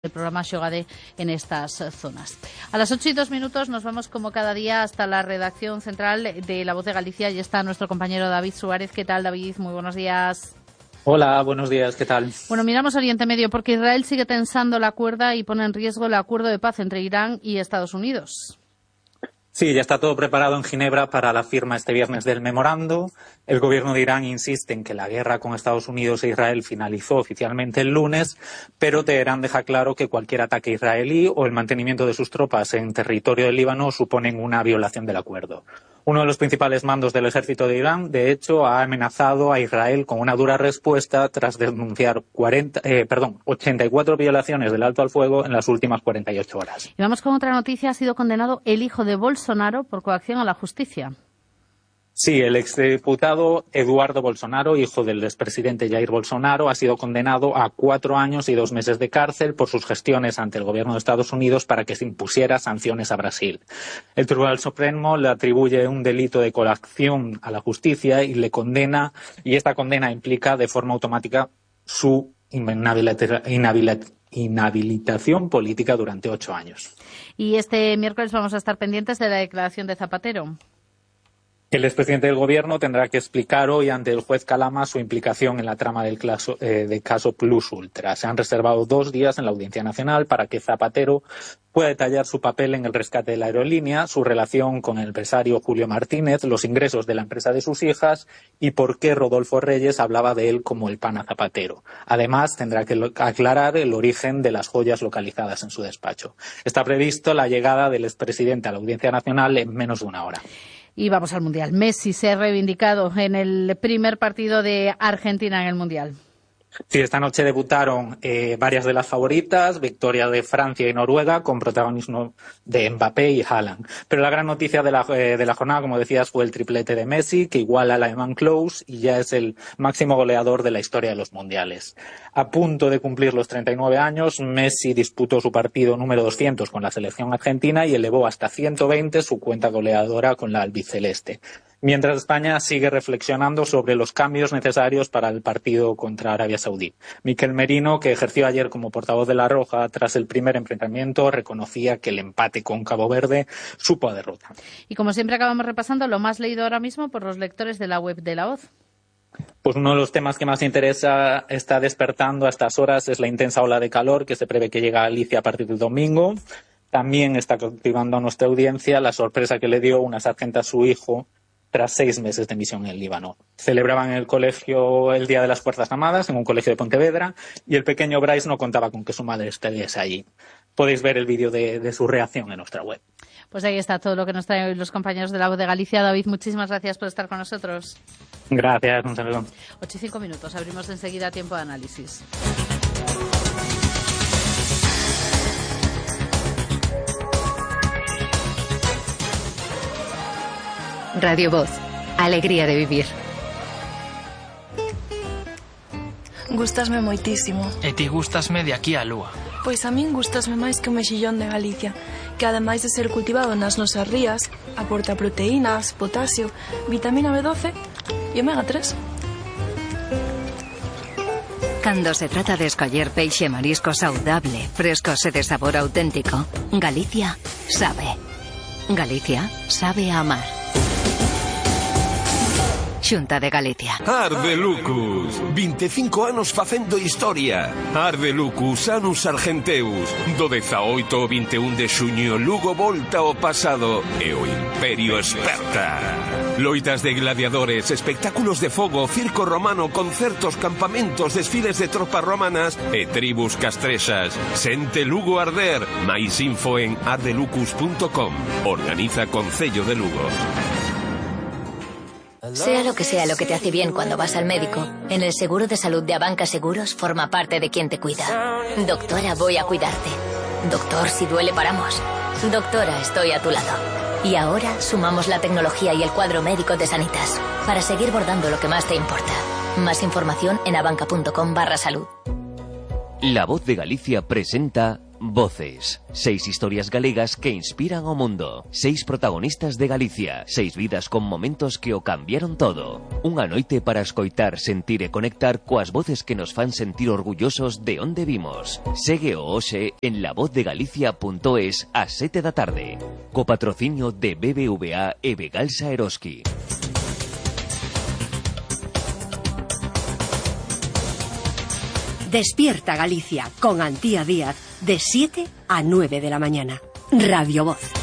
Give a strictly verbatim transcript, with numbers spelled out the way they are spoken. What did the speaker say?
el programa Xogade en estas zonas. A las ocho y dos minutos nos vamos como cada día hasta la redacción central de La Voz de Galicia y está nuestro compañero David Suárez. ¿Qué tal, David? Muy buenos días. Hola, buenos días, ¿qué tal? Bueno, miramos Oriente Medio porque Israel sigue tensando la cuerda y pone en riesgo el acuerdo de paz entre Irán y Estados Unidos. Sí, ya está todo preparado en Ginebra para la firma este viernes del memorando. El gobierno de Irán insiste en que la guerra con Estados Unidos e Israel finalizó oficialmente el lunes, pero Teherán deja claro que cualquier ataque israelí o el mantenimiento de sus tropas en territorio del Líbano suponen una violación del acuerdo. Uno de los principales mandos del ejército de Irán, de hecho, ha amenazado a Israel con una dura respuesta tras denunciar cuarenta, eh, perdón, ochenta y cuatro violaciones del alto al fuego en las últimas cuarenta y ocho horas. Y vamos con otra noticia. Ha sido condenado el hijo de Bolsonaro por coacción a la justicia. Sí, el exdiputado Eduardo Bolsonaro, hijo del expresidente Jair Bolsonaro, ha sido condenado a cuatro años y dos meses de cárcel por sus gestiones ante el gobierno de Estados Unidos para que se impusiera sanciones a Brasil. El Tribunal Supremo le atribuye un delito de coacción a la justicia y le condena, y esta condena implica de forma automática su inhabilita- inhabilita- inhabilitación política durante ocho años. Y este miércoles vamos a estar pendientes de la declaración de Zapatero. El expresidente del Gobierno tendrá que explicar hoy ante el juez Calama su implicación en la trama del caso, eh, de caso Plus Ultra. Se han reservado dos días en la Audiencia Nacional para que Zapatero pueda detallar su papel en el rescate de la aerolínea, su relación con el empresario Julio Martínez, los ingresos de la empresa de sus hijas y por qué Rodolfo Reyes hablaba de él como el pana Zapatero. Además, tendrá que aclarar el origen de las joyas localizadas en su despacho. Está previsto la llegada del expresidente a la Audiencia Nacional en menos de una hora. Y vamos al Mundial. Messi se ha reivindicado en el primer partido de Argentina en el Mundial. Sí, esta noche debutaron eh, varias de las favoritas, victoria de Francia y Noruega, con protagonismo de Mbappé y Haaland. Pero la gran noticia de la, eh, de la jornada, como decías, fue el triplete de Messi, que iguala al alemán Klose y ya es el máximo goleador de la historia de los mundiales. A punto de cumplir los treinta y nueve años, Messi disputó su partido número doscientos con la selección argentina y elevó hasta ciento veinte su cuenta goleadora con la albiceleste. Mientras España sigue reflexionando sobre los cambios necesarios para el partido contra Arabia Saudí. Miquel Merino, que ejerció ayer como portavoz de La Roja tras el primer enfrentamiento, reconocía que el empate con Cabo Verde supo a derrota. Y como siempre acabamos repasando lo más leído ahora mismo por los lectores de la web de La Voz. Pues uno de los temas que más interesa está despertando a estas horas es la intensa ola de calor que se prevé que llegue a Galicia a partir del domingo. También está cautivando a nuestra audiencia la sorpresa que le dio una sargento a su hijo tras seis meses de misión en el Líbano. Celebraban en el colegio el Día de las Fuerzas Armadas, en un colegio de Pontevedra, y el pequeño Bryce no contaba con que su madre estuviese allí. Podéis ver el vídeo de, de su reacción en nuestra web. Pues ahí está todo lo que nos traen hoy los compañeros de La Voz de Galicia. David, muchísimas gracias por estar con nosotros. Gracias, un saludo. Ocho y cinco minutos, abrimos enseguida tiempo de análisis. Radio Voz, alegría de vivir. Gústasme moitísimo. E ti gústasme de aquí á lúa. Pois a min gústasme máis que o mexillón de Galicia, que ademais de ser cultivado nas nosas rías, aporta proteínas, potasio, vitamina B doce e omega tres. Cando se trata de escoller peixe e marisco saudable, frescos e de sabor auténtico, Galicia sabe. Galicia sabe a amar. Xunta de Galicia. Arde Lucus, vinte e cinco anos facendo historia. Arde Lucus, Anus Argenteus. Do dezaoito ao vinte e un de xuño, Lugo volta ao pasado e o Imperio esperta. Loitas de gladiadores, espectáculos de fogo, circo romano, concertos, campamentos, desfiles de tropas romanas e tribus castrexas. Sente Lugo arder. Mais info en ardelucus punto com. Organiza Concello de Lugo. Sea lo que sea lo que te hace bien cuando vas al médico, en el seguro de salud de Abanca Seguros forma parte de quien te cuida. Doctora, voy a cuidarte. Doctor, si duele paramos. Doctora, estoy a tu lado. Y ahora sumamos la tecnología y el cuadro médico de Sanitas para seguir bordando lo que más te importa. Más información en abanca punto com barra salud. La Voz de Galicia presenta Voces. Seis historias galegas que inspiran ao mundo. Seis protagonistas de Galicia. Seis vidas con momentos que o cambiaron todo. Unha noite para escoitar, sentir e conectar coas voces que nos fan sentir orgullosos de onde vimos. Segue o hoxe en la voz de galicia punto es ás sete da tarde. Co patrocinio de B B V A e Begalsa Eroski. Despierta Galicia con Antía Díaz de siete a nueve de la mañana. Radio Voz.